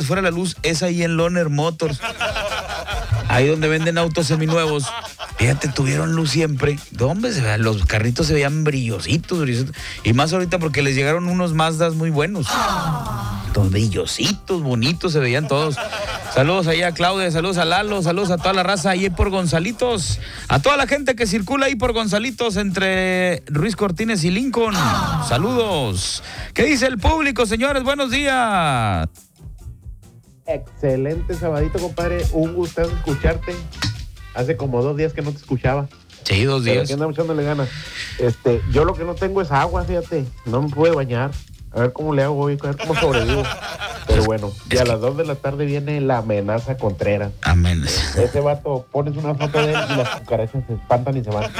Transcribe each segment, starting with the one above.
fuera la luz es ahí en Loner Motors. Ahí donde venden autos seminuevos. Fíjate, tuvieron luz siempre. ¿Dónde se vean? Los carritos se veían brillositos. Y más ahorita porque les llegaron unos Mazdas muy buenos. Todos brillositos, bonitos se veían todos. Saludos ahí a Claudia, saludos a Lalo, saludos a toda la raza ahí por Gonzalitos. A toda la gente que circula ahí por Gonzalitos entre Ruiz Cortines y Lincoln. Saludos. ¿Qué dice el público, señores? Buenos días. Excelente sabadito, compadre. Un gustazo escucharte. Hace como 2 días que no te escuchaba. Sí, 2 días. Pero aquí andamos echándole ganas. Yo lo que no tengo es agua, fíjate. No me puedo bañar. A ver cómo le hago hoy, a ver cómo sobrevivo. Pero bueno, y a las 2 de la tarde viene la amenaza Contreras. Amenaza. Ese vato, pones una foto de él y las cucarachas se espantan y se van.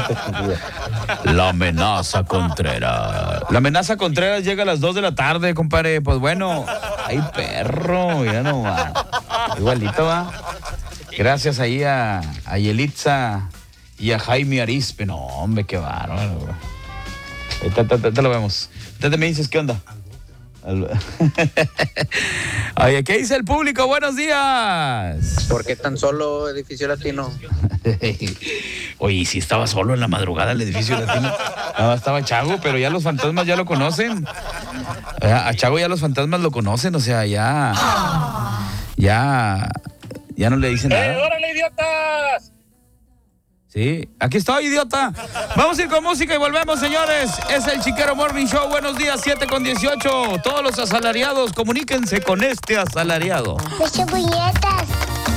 La amenaza Contreras. La amenaza Contreras llega a las 2 de la tarde, compadre. Pues bueno, ay, perro, ya no va. Igualito va. Gracias ahí a Yelitza y a Jaime Arispe. No, hombre, qué bárbaro. Te lo vemos. Te me dices, ¿qué onda? Oye, ¿qué dice el público? Buenos días. ¿Por qué tan solo Edificio Latino? Oye, si estaba solo en la madrugada el Edificio Latino. No, estaba Chago, pero ya los fantasmas ya lo conocen. A Chago ya los fantasmas lo conocen, o sea, ya no le dicen nada. ¡Órale, idiotas! Sí, aquí estoy, idiota. Vamos a ir con música y volvemos, señores. Es el Chiquero Morning Show. Buenos días, 7:18. Todos los asalariados, comuníquense con este asalariado. ¡Muchas puñetas!